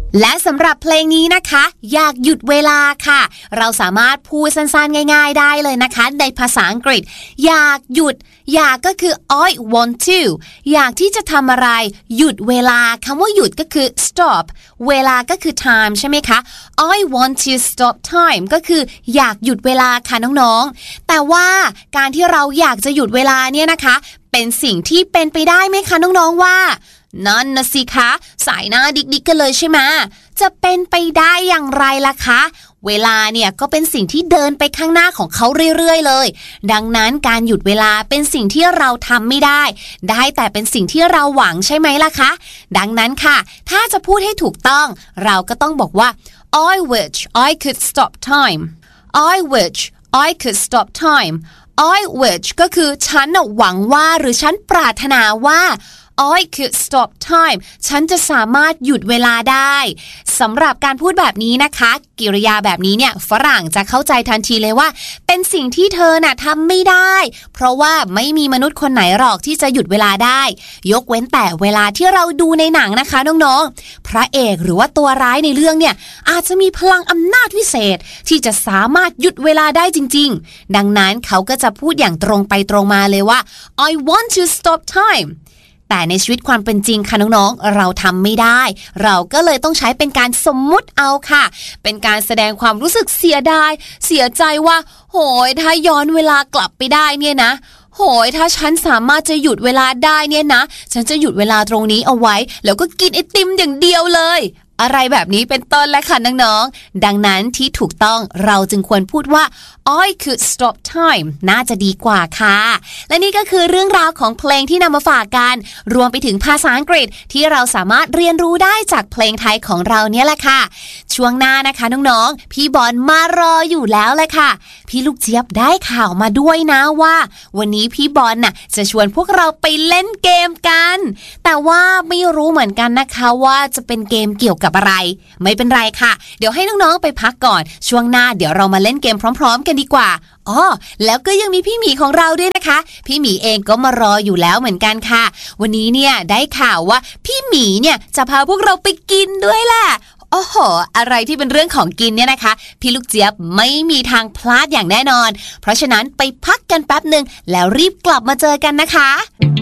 และสำหรับเพลงนี้นะคะอยากหยุดเวลาค่ะเราสามารถพูดสั้นๆง่ายๆได้เลยนะคะในภาษาอังกฤษอยากหยุดอยากก็คือ I want to อยากที่จะทำอะไรหยุดเวลาคำว่าหยุดก็คือ stop เวลาก็คือ time ใช่ไหมคะ I want to stop time ก็คืออยากหยุดเวลาค่ะน้องๆแต่ว่าการที่เราอยากจะหยุดเวลาเนี่ยนะคะเป็นสิ่งที่เป็นไปได้ไหมคะน้องๆว่านั่นนะสิคะสายหน้าดิกๆกันเลยใช่ไหมจะเป็นไปได้อย่างไรล่ะคะเวลาเนี่ยก็เป็นสิ่งที่เดินไปข้างหน้าของเขาเรื่อยๆเลยดังนั้นการหยุดเวลาเป็นสิ่งที่เราทำไม่ได้แต่เป็นสิ่งที่เราหวังใช่ไหมล่ะคะดังนั้นค่ะถ้าจะพูดให้ถูกต้องเราก็ต้องบอกว่า I wish I could stop time I wish I could stop time I wish ก็คือฉันหวังว่าหรือฉันปรารถนาว่าI could stop time ฉันจะสามารถหยุดเวลาได้สำหรับการพูดแบบนี้นะคะกิริยาแบบนี้เนี่ยฝรั่งจะเข้าใจทันทีเลยว่าเป็นสิ่งที่เธอน่ะทำไม่ได้เพราะว่าไม่มีมนุษย์คนไหนหรอกที่จะหยุดเวลาได้ยกเว้นแต่เวลาที่เราดูในหนังนะคะน้องๆพระเอกหรือว่าตัวร้ายในเรื่องเนี่ยอาจจะมีพลังอำนาจวิเศษที่จะสามารถหยุดเวลาได้จริงๆดังนั้นเขาก็จะพูดอย่างตรงไปตรงมาเลยว่า I want to stop timeแต่ในชีวิตความเป็นจริงค่ะน้องๆเราทำไม่ได้เราก็เลยต้องใช้เป็นการสมมุติเอาค่ะเป็นการแสดงความรู้สึกเสียดายเสียใจว่าโหยถ้าย้อนเวลากลับไปได้เนี่ยนะโหยถ้าฉันสามารถจะหยุดเวลาได้เนี่ยนะฉันจะหยุดเวลาตรงนี้เอาไว้แล้วก็กินไอติมอย่างเดียวเลยอะไรแบบนี้เป็นต้นแหละค่ะน้องๆดังนั้นที่ถูกต้องเราจึงควรพูดว่า I could stop time น่าจะดีกว่าค่ะและนี่ก็คือเรื่องราวของเพลงที่นำมาฝากกันรวมไปถึงภาษาอังกฤษที่เราสามารถเรียนรู้ได้จากเพลงไทยของเราเนี่ยแหละค่ะช่วงหน้านะคะน้องๆพี่บอลมารออยู่แล้วเลยค่ะพี่ลูกเจี๊ยบได้ข่าวมาด้วยนะว่าวันนี้พี่บอลน่ะจะชวนพวกเราไปเล่นเกมกันแต่ว่าไม่รู้เหมือนกันนะคะว่าจะเป็นเกมเกี่ยวกับอะไรไม่เป็นไรค่ะเดี๋ยวให้น้องๆไปพักก่อนช่วงหน้าเดี๋ยวเรามาเล่นเกมพร้อมๆกันดีกว่าแล้วก็ยังมีพี่หมีของเราด้วยนะคะพี่หมีเองก็มารออยู่แล้วเหมือนกันค่ะวันนี้เนี่ยได้ข่าวว่าพี่หมีเนี่ยจะพาพวกเราไปกินด้วยแหละโอ้โหอะไรที่เป็นเรื่องของกินเนี่ยนะคะพี่ลูกเจี๊ยบไม่มีทางพลาดอย่างแน่นอนเพราะฉะนั้นไปพักกันแป๊บนึงแล้วรีบกลับมาเจอกันนะคะ